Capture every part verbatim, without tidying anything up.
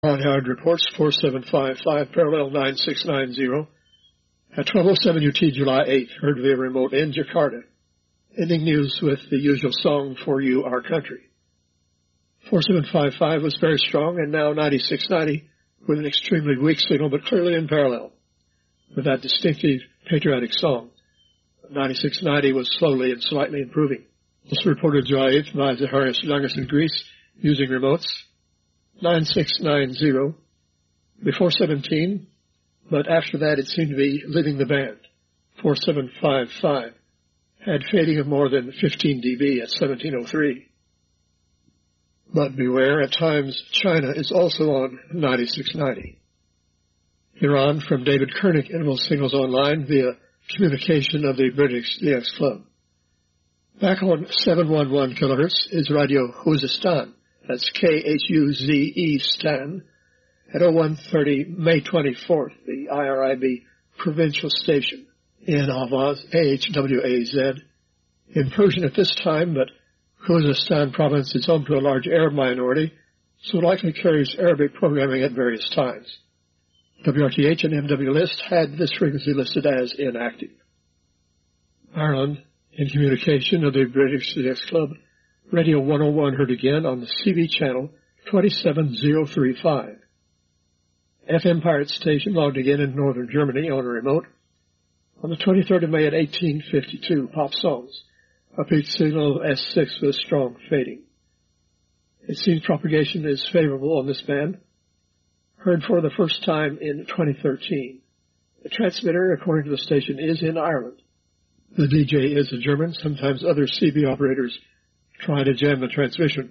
Ron Howard reports four seven five five, parallel nine six nine zero. At twelve oh seven U T, July eighth, heard via remote in Jakarta. Ending news with the usual song, For You, Our Country. four seven five five was very strong, and now ninety-six ninety with an extremely weak signal, but clearly in parallel with that distinctive patriotic song. ninety-six ninety was slowly and slightly improving. This reported July eighth by Zacharias Youngest in Greece using remotes. nine six nine zero before seventeen, but after that it seemed to be leaving the band. four seven five five had fading of more than fifteen decibels at seventeen oh three. But beware, at times China is also on ninety-six ninety. Iran from David Koenig interval signals online via communication of the British D X Club. Back on seven one one kilohertz is Radio Khuzestan. That's K H U Z E Stan. At oh one thirty, May twenty-fourth, the I R I B provincial station in Ahvaz, A H W A Z. In Persian at this time, but Khuzestan province is home to a large Arab minority, so likely carries Arabic programming at various times. W R T H and M W List had this frequency listed as inactive. Ireland, in communication of the British C X Club, Radio one oh one heard again on the C B channel twenty-seven oh thirty-five. F M Pirate Station logged again in northern Germany on a remote. On the twenty-third of May at eighteen fifty-two, Pop Songs, a peak signal of S six with strong fading. It seems propagation is favorable on this band. Heard for the first time in twenty thirteen. The transmitter, according to the station, is in Ireland. The D J is a German. Sometimes other C B operators try to jam the transmission.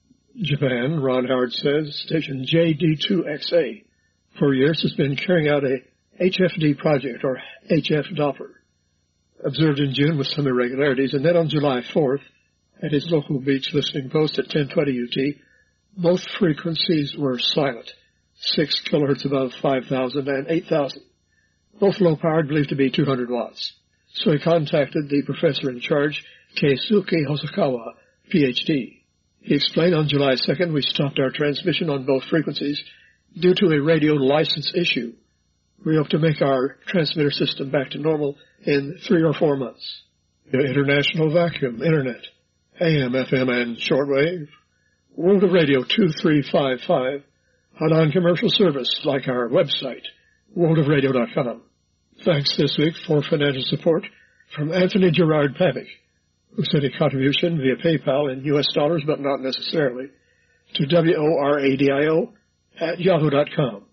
Japan, Ron Howard says, station J D two X A, for years has been carrying out a H F D project, or H F Doppler. Observed in June with some irregularities, and then on July fourth, at his local beach listening post at ten twenty U T, both frequencies were silent, six kilohertz above five thousand and eight thousand, both low-powered, believed to be two hundred watts. So he contacted the professor in charge, Keisuke Hosokawa, P H D. He explained on July second we stopped our transmission on both frequencies due to a radio license issue. We hope to make our transmitter system back to normal in three or four months. The International Vacuum, Internet, A M, F M, and shortwave. World of Radio two three five five, a non-commercial service like our website, world of radio dot com. Thanks this week for financial support from Anthony Gerard Pavick, who sent a contribution via PayPal in U S dollars, but not necessarily, to W O R A D I O at yahoo dot com.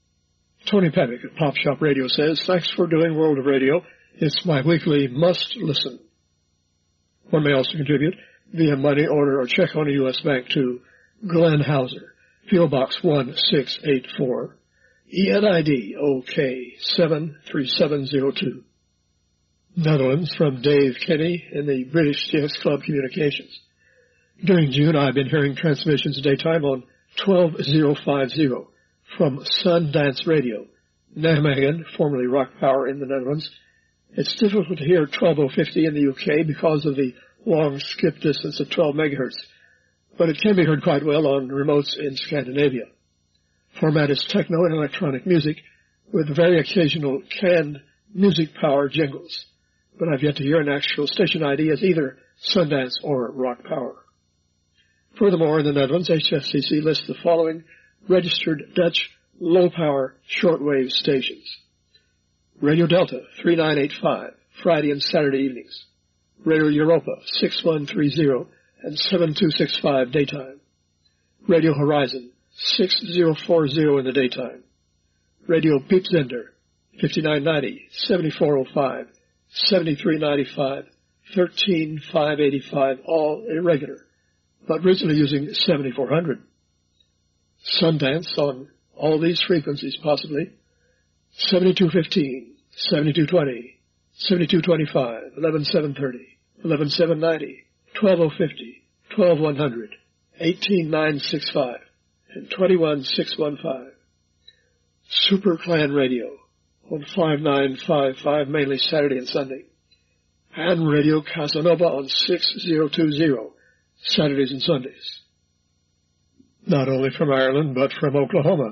Tony Pavick at Pop Shop Radio says, thanks for doing World of Radio. It's my weekly must-listen. One may also contribute via money order or check on a U S bank to Glenn Hauser, P O Box one six eight four, E N I D O K seven three seven zero two. Netherlands from Dave Kenny in the British C X Club Communications. During June, I've been hearing transmissions daytime on twelve oh fifty from Sundance Radio, Nijmegen, formerly Rock Power in the Netherlands. It's difficult to hear twelve oh fifty in the U K because of the long skip distance of twelve megahertz, but it can be heard quite well on remotes in Scandinavia. Format is techno and electronic music with very occasional canned music power jingles, but I've yet to hear an actual station I D as either Sundance or Rock Power. Furthermore, in the Netherlands, H F C C lists the following registered Dutch low-power shortwave stations. Radio Delta, three nine eight five, Friday and Saturday evenings. Radio Europa, six one three zero and seven two six five daytime. Radio Horizon, six oh four zero in the daytime. Radio Piepzender, fifty-nine ninety, seventy-four oh five, seventy-three ninety-five, thirteen five eighty-five, all irregular, but recently using seventy-four hundred. Sundance on all these frequencies possibly, seventy-two fifteen, seventy-two twenty, seventy-two twenty-five, eleven seven thirty, eleven seven ninety, twelve oh fifty, twelve one hundred, eighteen nine sixty-five, and twenty-one six fifteen. Super Clan Radio on five nine five five, mainly Saturday and Sunday. And Radio Casanova on six oh two zero, Saturdays and Sundays. Not only from Ireland, but from Oklahoma.